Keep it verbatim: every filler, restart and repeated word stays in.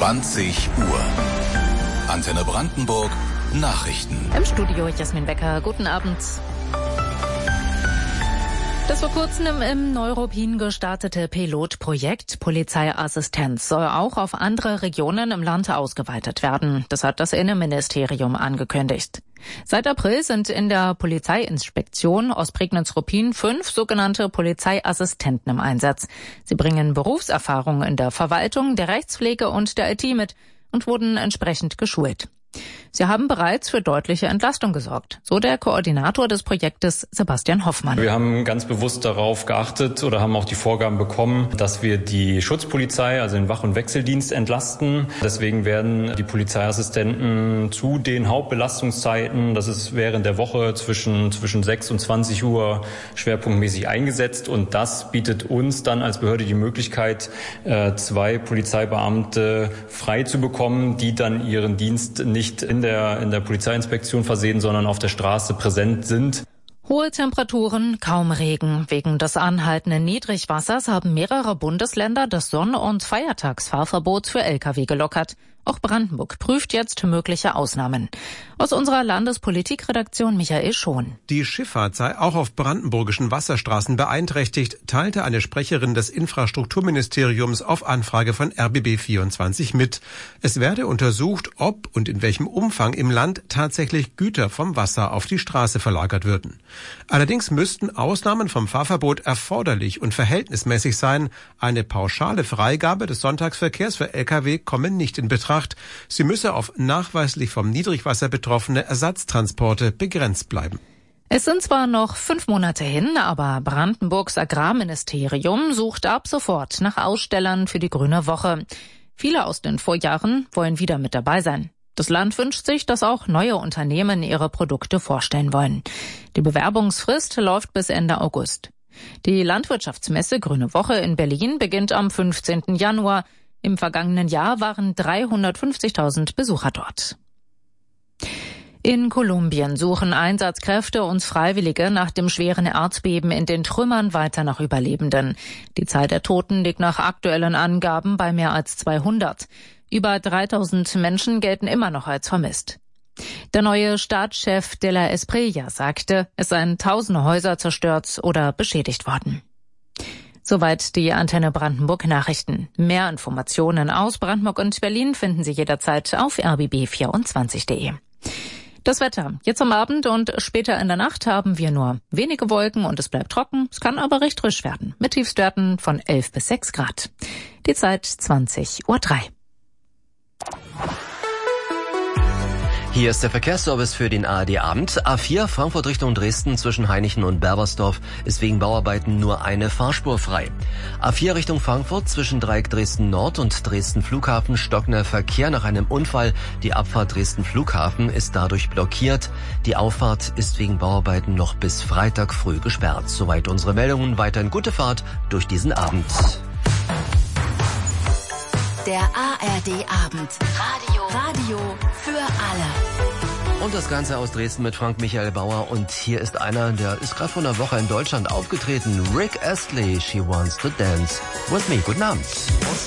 zwanzig Uhr. Antenne Brandenburg Nachrichten. Im Studio Jasmin Becker. Guten Abend. Das vor kurzem im, im Neuruppin gestartete Pilotprojekt Polizeiassistenz soll auch auf andere Regionen im Land ausgeweitet werden. Das hat das Innenministerium angekündigt. Seit April sind in der Polizeiinspektion Ostprignitz-Ruppin fünf sogenannte Polizeiassistenten im Einsatz. Sie bringen Berufserfahrung in der Verwaltung, der Rechtspflege und der I T mit und wurden entsprechend geschult. Sie haben bereits für deutliche Entlastung gesorgt, so der Koordinator des Projektes Sebastian Hoffmann. Wir haben ganz bewusst darauf geachtet oder haben auch die Vorgaben bekommen, dass wir die Schutzpolizei, also den Wach- und Wechseldienst, entlasten. Deswegen werden die Polizeiassistenten zu den Hauptbelastungszeiten, das ist während der Woche zwischen, zwischen sechs und zwanzig Uhr schwerpunktmäßig eingesetzt. Und das bietet uns dann als Behörde die Möglichkeit, zwei Polizeibeamte frei zu bekommen, die dann ihren Dienst nicht in der, in der Polizeiinspektion versehen, sondern auf der Straße präsent sind. Hohe Temperaturen, kaum Regen. Wegen des anhaltenden Niedrigwassers haben mehrere Bundesländer das Sonn- und Feiertagsfahrverbot für L K W gelockert. Auch Brandenburg prüft jetzt mögliche Ausnahmen. Aus unserer Landespolitikredaktion Michael Schon. Die Schifffahrt sei auch auf brandenburgischen Wasserstraßen beeinträchtigt, teilte eine Sprecherin des Infrastrukturministeriums auf Anfrage von R B B vierundzwanzig mit. Es werde untersucht, ob und in welchem Umfang im Land tatsächlich Güter vom Wasser auf die Straße verlagert würden. Allerdings müssten Ausnahmen vom Fahrverbot erforderlich und verhältnismäßig sein. Eine pauschale Freigabe des Sonntagsverkehrs für L K W komme nicht in Betracht. Sie müsse auf nachweislich vom Niedrigwasser betroffene Ersatztransporte begrenzt bleiben. Es sind zwar noch fünf Monate hin, aber Brandenburgs Agrarministerium sucht ab sofort nach Ausstellern für die Grüne Woche. Viele aus den Vorjahren wollen wieder mit dabei sein. Das Land wünscht sich, dass auch neue Unternehmen ihre Produkte vorstellen wollen. Die Bewerbungsfrist läuft bis Ende August. Die Landwirtschaftsmesse Grüne Woche in Berlin beginnt am fünfzehnten Januar. Im vergangenen Jahr waren dreihundertfünfzigtausend Besucher dort. In Kolumbien suchen Einsatzkräfte und Freiwillige nach dem schweren Erdbeben in den Trümmern weiter nach Überlebenden. Die Zahl der Toten liegt nach aktuellen Angaben bei mehr als zweihundert. Über dreitausend Menschen gelten immer noch als vermisst. Der neue Staatschef de la Espriella sagte, es seien tausende Häuser zerstört oder beschädigt worden. Soweit die Antenne Brandenburg Nachrichten. Mehr Informationen aus Brandenburg und Berlin finden Sie jederzeit auf r b b vierundzwanzig punkt de. Das Wetter. Jetzt am Abend und später in der Nacht haben wir nur wenige Wolken und es bleibt trocken. Es kann aber recht frisch werden. Mit Tiefstwerten von elf bis sechs Grad. Die Zeit zwanzig Uhr drei. Hier ist der Verkehrsservice für den A R D-Abend. A vier Frankfurt Richtung Dresden zwischen Hainichen und Berbersdorf ist wegen Bauarbeiten nur eine Fahrspur frei. A vier Richtung Frankfurt zwischen Dreieck Dresden Nord und Dresden Flughafen stockender Verkehr nach einem Unfall. Die Abfahrt Dresden Flughafen ist dadurch blockiert. Die Auffahrt ist wegen Bauarbeiten noch bis Freitag früh gesperrt. Soweit unsere Meldungen. Weiterhin gute Fahrt durch diesen Abend. Der A R D-Abend. Radio. Radio für alle. Und das Ganze aus Dresden mit Frank Michael Bauer. Und hier ist einer, der ist gerade vor einer Woche in Deutschland aufgetreten. Rick Astley, She Wants to Dance with Me. Guten Abend.